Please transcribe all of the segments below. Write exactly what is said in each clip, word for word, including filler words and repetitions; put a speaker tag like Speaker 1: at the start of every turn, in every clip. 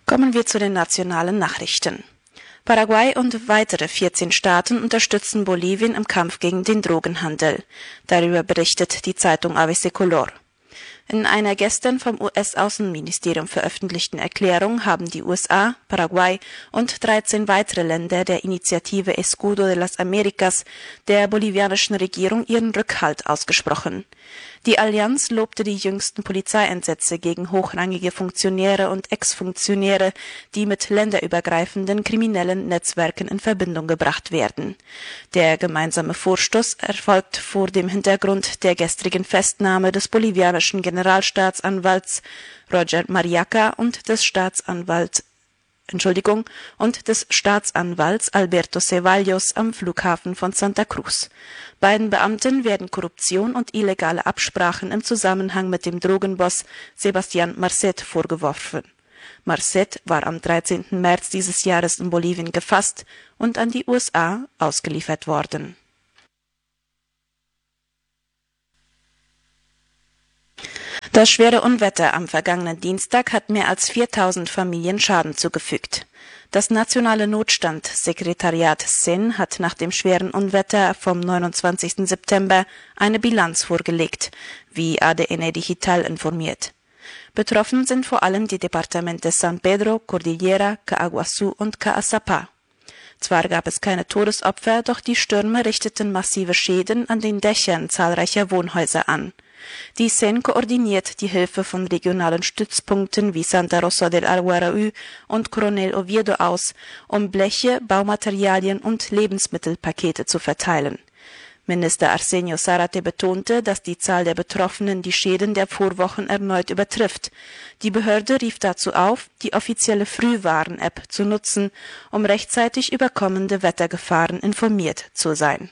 Speaker 1: Kommen wir zu den nationalen Nachrichten. Paraguay und weitere vierzehn Staaten unterstützen Bolivien im Kampf gegen den Drogenhandel. Darüber berichtet die Zeitung A B C Color. In einer gestern vom U S-Außenministerium veröffentlichten Erklärung haben die U S A, Paraguay und dreizehn weitere Länder der Initiative Escudo de las Americas der bolivianischen Regierung ihren Rückhalt ausgesprochen. Die Allianz lobte die jüngsten Polizeieinsätze gegen hochrangige Funktionäre und Ex-Funktionäre, die mit länderübergreifenden kriminellen Netzwerken in Verbindung gebracht werden. Der gemeinsame Vorstoß erfolgt vor dem Hintergrund der gestrigen Festnahme des bolivianischen Generalstaatsanwalts Roger Mariaca und des Staatsanwalts Entschuldigung, und des Staatsanwalts Alberto Ceballos am Flughafen von Santa Cruz. Beiden Beamten werden Korruption und illegale Absprachen im Zusammenhang mit dem Drogenboss Sebastián Marcet vorgeworfen. Marcet war am dreizehnten März dieses Jahres in Bolivien gefasst und an die U S A ausgeliefert worden. Das schwere Unwetter am vergangenen Dienstag hat mehr als viertausend Familien Schaden zugefügt. Das Nationale Notstandsekretariat S E N hat nach dem schweren Unwetter vom neunundzwanzigsten September eine Bilanz vorgelegt, wie A D N Digital informiert. Betroffen sind vor allem die Departamente San Pedro, Cordillera, Caguazú und Caazapá. Zwar gab es keine Todesopfer, doch die Stürme richteten massive Schäden an den Dächern zahlreicher Wohnhäuser an. Die S E N koordiniert die Hilfe von regionalen Stützpunkten wie Santa Rosa del Aguaraú und Coronel Oviedo aus, um Bleche, Baumaterialien und Lebensmittelpakete zu verteilen. Minister Arsenio Zárate betonte, dass die Zahl der Betroffenen die Schäden der Vorwochen erneut übertrifft. Die Behörde rief dazu auf, die offizielle Frühwarn-App zu nutzen, um rechtzeitig über kommende Wettergefahren informiert zu sein.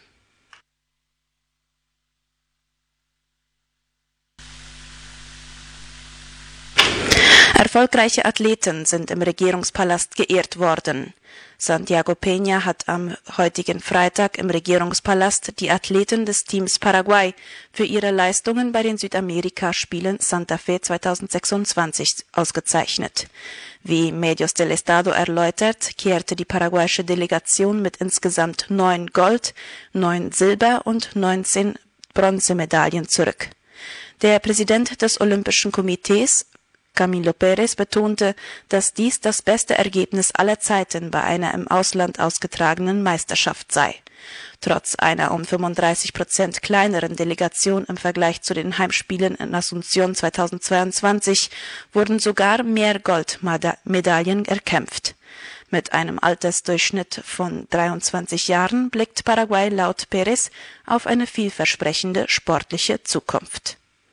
Speaker 1: Erfolgreiche Athleten sind im Regierungspalast geehrt worden. Santiago Peña hat am heutigen Freitag im Regierungspalast die Athleten des Teams Paraguay für ihre Leistungen bei den Südamerikaspielen Santa Fe zweitausendsechsundzwanzig ausgezeichnet. Wie Medios del Estado erläutert, kehrte die paraguayische Delegation mit insgesamt neun Gold-, neun Silber- und neunzehn Bronzemedaillen zurück. Der Präsident des Olympischen Komitees, Camilo Pérez, betonte, dass dies das beste Ergebnis aller Zeiten bei einer im Ausland ausgetragenen Meisterschaft sei. Trotz einer um fünfunddreißig Prozent kleineren Delegation im Vergleich zu den Heimspielen in Asunción zweitausendzweiundzwanzig wurden sogar mehr Goldmedaillen erkämpft. Mit einem Altersdurchschnitt von dreiundzwanzig Jahren blickt Paraguay laut Pérez auf eine vielversprechende sportliche Zukunft.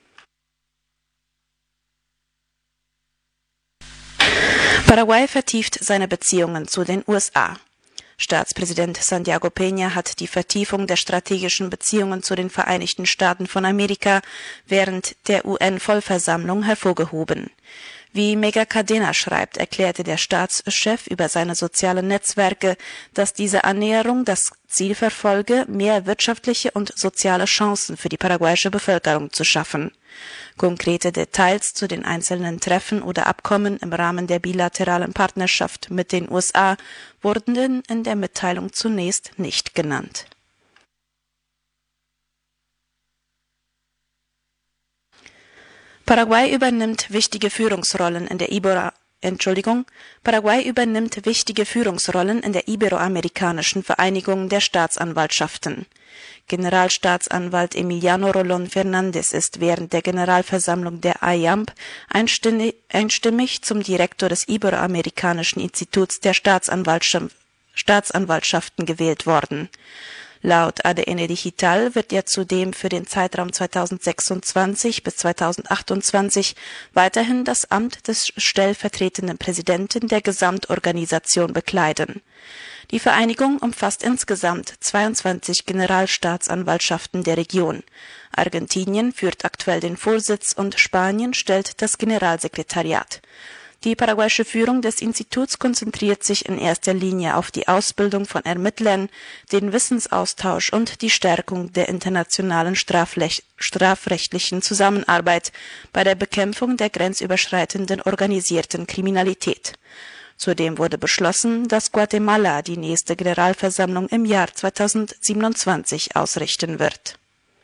Speaker 1: Paraguay vertieft seine Beziehungen zu den U S A. Staatspräsident Santiago Peña hat die Vertiefung der strategischen Beziehungen zu den Vereinigten Staaten von Amerika während der U N-Vollversammlung hervorgehoben. Wie Mega Cadena schreibt, erklärte der Staatschef über seine sozialen Netzwerke, dass diese Annäherung das Ziel verfolge, mehr wirtschaftliche und soziale Chancen für die paraguayische Bevölkerung zu schaffen. Konkrete Details zu den einzelnen Treffen oder Abkommen im Rahmen der bilateralen Partnerschaft mit den U S A wurden in der Mitteilung zunächst nicht genannt. Paraguay übernimmt wichtige Führungsrollen in der Ibero Entschuldigung, Paraguay übernimmt wichtige Führungsrollen in der iberoamerikanischen Vereinigung der Staatsanwaltschaften. Generalstaatsanwalt Emiliano Rolón Fernández ist während der Generalversammlung der I A M P einstimmig zum Direktor des Iberoamerikanischen Instituts der Staatsanwaltschaften gewählt worden. Laut A D N Digital wird er zudem für den Zeitraum zweitausendsechsundzwanzig bis zweitausendachtundzwanzig weiterhin das Amt des stellvertretenden Präsidenten der Gesamtorganisation bekleiden. Die Vereinigung umfasst insgesamt zweiundzwanzig Generalstaatsanwaltschaften der Region. Argentinien führt aktuell den Vorsitz und Spanien stellt das Generalsekretariat. Die paraguayische Führung des Instituts konzentriert sich in erster Linie auf die Ausbildung von Ermittlern, den Wissensaustausch und die Stärkung der internationalen strafrechtlichen Zusammenarbeit bei der Bekämpfung der grenzüberschreitenden organisierten Kriminalität. Zudem wurde beschlossen, dass Guatemala die nächste Generalversammlung im Jahr zweitausendsiebenundzwanzig ausrichten wird.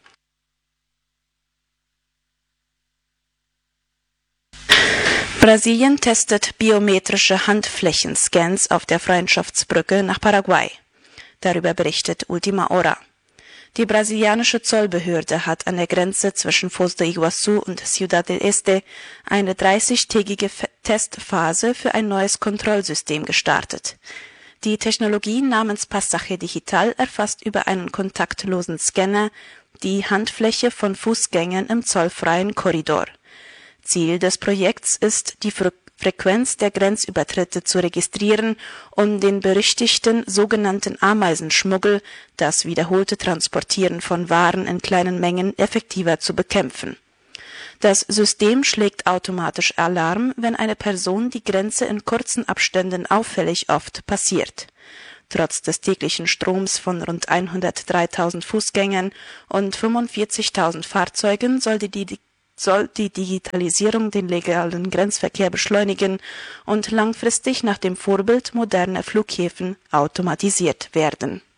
Speaker 1: Brasilien testet biometrische Handflächenscans auf der Freundschaftsbrücke nach Paraguay. Darüber berichtet Última Hora. Die brasilianische Zollbehörde hat an der Grenze zwischen Foz do Iguaçu und Ciudad del Este eine dreißigtägige Testphase für ein neues Kontrollsystem gestartet. Die Technologie namens Passaje Digital erfasst über einen kontaktlosen Scanner die Handfläche von Fußgängern im zollfreien Korridor. Ziel des Projekts ist, die Fre Frequenz der Grenzübertritte zu registrieren, um den berüchtigten sogenannten Ameisenschmuggel, das wiederholte Transportieren von Waren in kleinen Mengen, effektiver zu bekämpfen. Das System schlägt automatisch Alarm, wenn eine Person die Grenze in kurzen Abständen auffällig oft passiert. Trotz des täglichen Stroms von rund hundertdreitausend Fußgängern und fünfundvierzigtausend Fahrzeugen soll die soll die Digitalisierung den legalen Grenzverkehr beschleunigen und langfristig nach dem Vorbild moderner Flughäfen automatisiert werden.